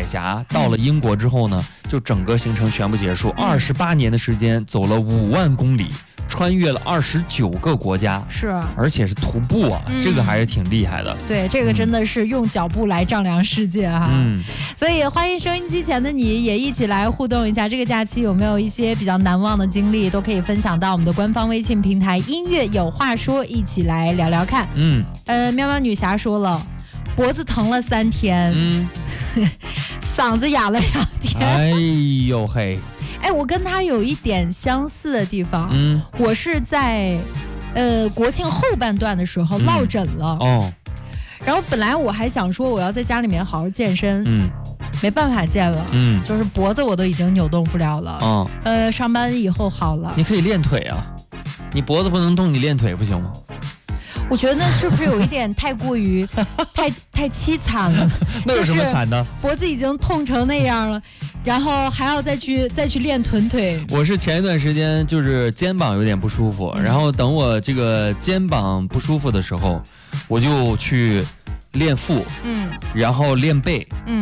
峡，到了英国之后呢，就整个行程全部结束，28年的时间，走了5万公里。穿越了29个国家， 是， 而且是徒步啊，这个还是挺厉害的。 对，这个真的是用脚步来丈量世界哈。所以欢迎收音机前的你也一起来互动一下，这个假期有没有一些比较难忘的经历，都可以分享到我们的官方微信平台音乐有话说，一起来聊聊看。喵喵女侠说了，脖子疼了3天，嗓子哑了2天。 哎呦嘿。 哎，我跟他有一点相似的地方，我是在国庆后半段的时候落枕了，然后本来我还想说我要在家里面好好健身，没办法健了，就是脖子我都已经扭动不了了，上班以后好了。 你可以练腿啊，你脖子不能动，你练腿不行吗？ 我觉得那是不是有一点太过于太凄惨了？ 那有什么惨的？ 脖子已经痛成那样了，然后还要再去练臀腿。 我是前一段时间就是肩膀有点不舒服，然后等我这个肩膀不舒服的时候，我就去练腹，然后练背，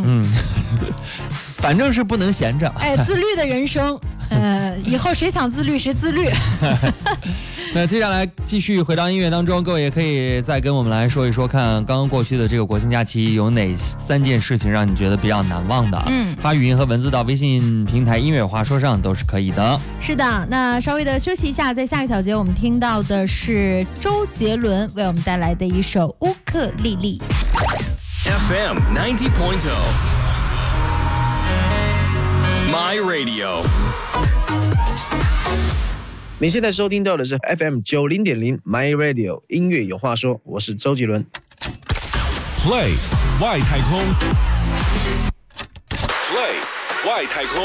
反正是不能闲着。 哎，自律的人生，以后谁想自律谁自律。 那接下来继续回到音乐当中，各位也可以再跟我们来说一说，看刚刚过去的这个国庆假期有哪3件事情让你觉得比较难忘的。发语音和文字到微信平台音乐话说上都是可以的。 是的，那稍微的休息一下，在下一小节我们听到的是周杰伦为我们带来的一首《乌克丽丽》。 FM 90.0 My Radio。 你现在收听到的是 FM 90.0 My Radio 音乐有话说，我是周杰伦。 Play 外太空 ，Play 外太空。